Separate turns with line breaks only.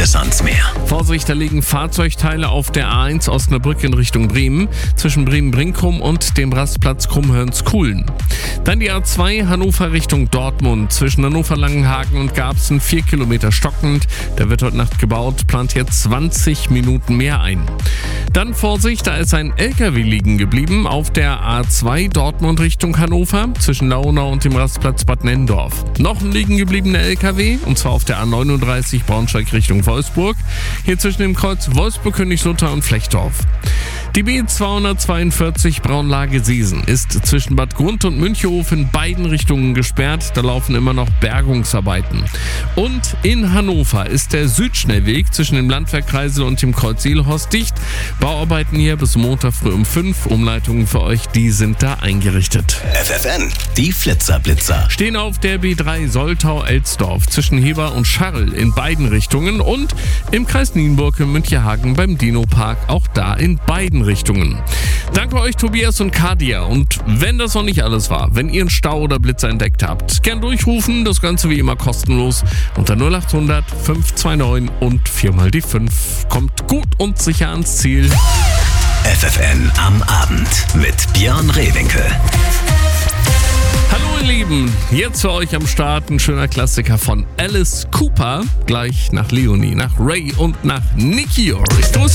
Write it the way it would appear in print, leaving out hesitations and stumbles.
es ans Meer.
Vorsicht, da liegen Fahrzeugteile auf der A1 Osnabrück in Richtung Bremen, zwischen Bremen-Brinkum und dem Rastplatz Krummhörnskuhlen. Dann die A2 Hannover Richtung Dortmund, zwischen Hannover-Langenhagen und Garbsen 4 Kilometer stockend. Da wird heute Nacht gebaut, plant jetzt 20 Minuten mehr ein. Dann Vorsicht, da ist ein LKW liegen geblieben auf der A2 Dortmund Richtung Hannover, zwischen Launau und dem Rastplatz Bad Nenndorf. Noch ein liegen gebliebener LKW, und zwar auf der A39 Braunschweig Richtung Wolfsburg, hier zwischen dem Kreuz Wolfsburg-Königslutter und Flechtdorf. Die B242 Braunlage-Seesen ist zwischen Bad Grund und Münchehof in beiden Richtungen gesperrt. Da laufen immer noch Bergungsarbeiten. Und in Hannover ist der Südschnellweg zwischen dem Landwehr Kreisel und dem Kreuz Seelhorst dicht. Bauarbeiten hier bis Montag früh um 5. Umleitungen für euch, die sind da eingerichtet.
FFN, die Flitzer-Blitzer.
Stehen auf der B3 Soltau-Elsdorf zwischen Heber und Scharl in beiden Richtungen und im Kreis Nienburg in Münchehagen beim Dino-Park, auch da in beiden Richtungen. Danke euch, Tobias und Kadia. Und wenn das noch nicht alles war, wenn ihr einen Stau oder Blitzer entdeckt habt, gern durchrufen, das Ganze wie immer kostenlos unter 0800 529 und 4 mal die 5. Kommt gut und sicher ans Ziel.
FFN am Abend mit Björn Rehwinkel.
Hallo ihr Lieben, jetzt für euch am Start ein schöner Klassiker von Alice Cooper, gleich nach Leonie, nach Ray und nach Nicky. Ich grüße